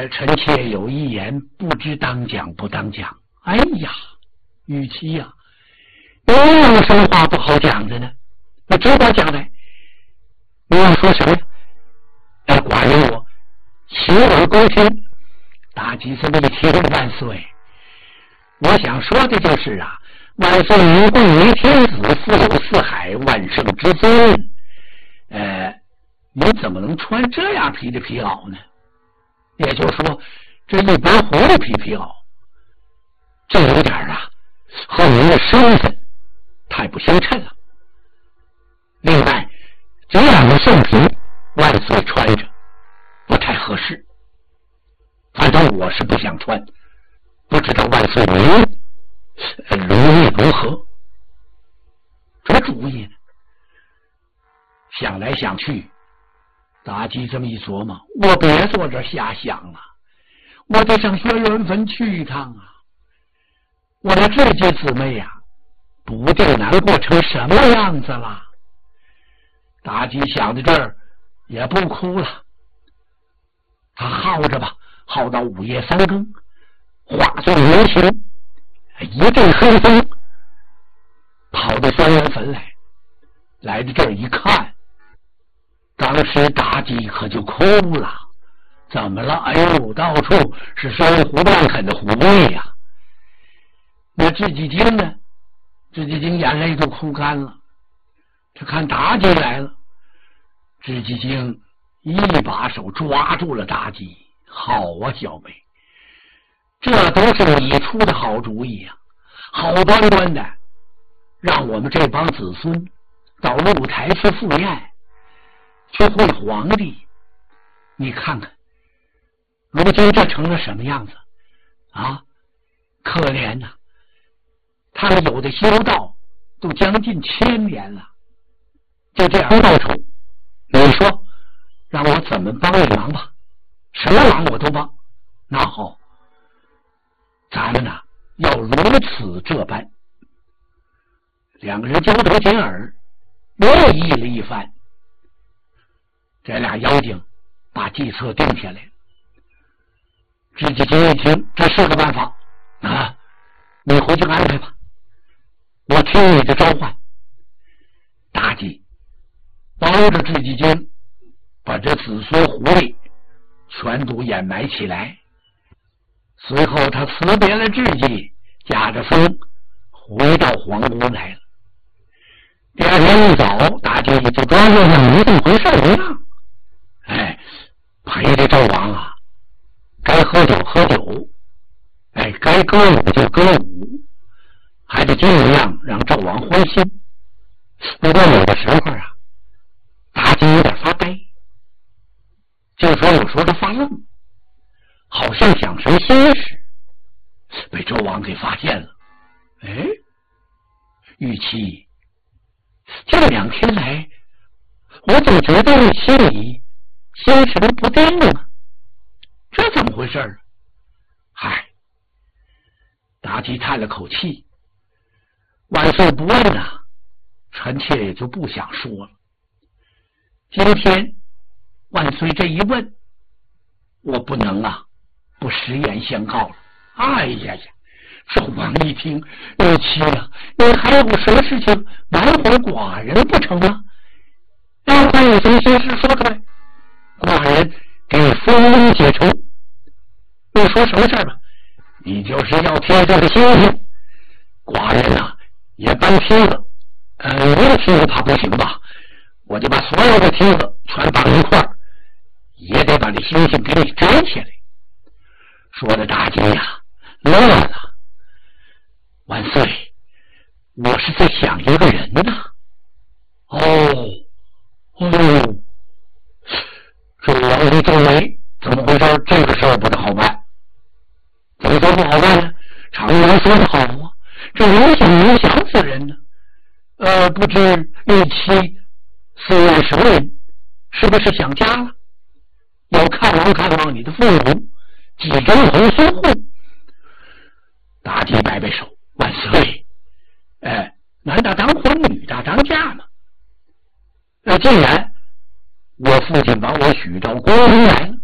臣妾有一言，不知当讲不当讲。哎呀，玉妻呀，有什么话不好讲的呢？那只管讲来。你要说什么呀？寡人我请耳恭听。大吉这么一听，万岁，我想说的就是啊，万岁你贵为天子，富有四海，万圣之尊，你怎么能穿这样皮的皮袄呢？也就是说，这一般狐狸皮袄，这有点啊，和您的身份太不相称了。另外，这样的圣品，万岁穿着不太合适。反正我是不想穿，不知道万岁您如意如何？什么主意呢？想来想去，妲己这么一琢磨，我别坐这瞎想了，我得上薛元坟去一趟啊！我的这些姊妹呀，不定难过成什么样子了。妲己想到这儿，也不哭了，他耗着吧，耗到午夜三更，化作人形，一阵黑风，跑到薛元坟来到这儿一看，当时妲己可就哭了。怎么了？哎呦，到处是生胡乱啃的狐狸呀！那智计经呢？智计经眼泪都哭干了。他看妲己来了，智计经一把手抓住了妲己。好啊，小妹，这都是你出的好主意啊！好端端的让我们这帮子孙到露台去赴宴，去会皇帝。你看看，如今这成了什么样子啊？可怜呐！他们有的修道都将近1000年了，就这样到处，你说让我怎么帮你忙吧？什么忙我都帮。那好，咱们呢要如此这般。两个人交头接耳，乐意了一番。这俩妖精把计策定下来。智计经一听，这是个办法啊！你回去安排吧，我听你的召唤。妲己帮着智计经把这子孙狐狸全都掩埋起来。随后他辞别了智计，驾着风回到皇宫来了。第二天一早，妲己就装作像没这么回事一样，陪着纣王啊，该喝酒喝酒，该歌舞就歌舞，还得尽量让纣王欢心。不过有的时候啊，妲己有点发呆，就说有时候他发愣，好像想什么心事，被纣王给发现了。玉妻，这2天来，我总觉得你心里心神不定啊，这怎么回事啊？妲己叹了口气，万岁不问啊，臣妾也就不想说了。今天万岁这一问，我不能啊不实言相告了。纣王一听，玉妻啊，你还有什么事情瞒回寡人不成吗？要快有什么心事说出来，寡人给你封音解除。你说什么事吧？你就是要天上的星星，寡人啊也搬梯子，一个梯子怕不行吧，我就把所有的梯子全绑一块儿，也得把这星星给你摘下来。说的妲己呀乐了。万岁，我是在想一个人呢。这王爷皱眉，怎么回事？这个事儿不太好办。怎么说不好办呢？常言说得好啊，这影响死人呢。不知玉妻是位什么人？是不是想家了？要看望你的父母，几根红丝户。妲己摆摆手，万岁，男大当婚，女大当嫁嘛。既然我父亲把我许到宫中来了，